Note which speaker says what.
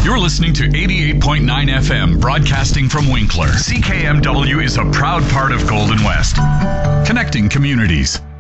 Speaker 1: You're listening to 88.9 FM, broadcasting from Winkler. CKMW is a proud part of Golden West, connecting communities.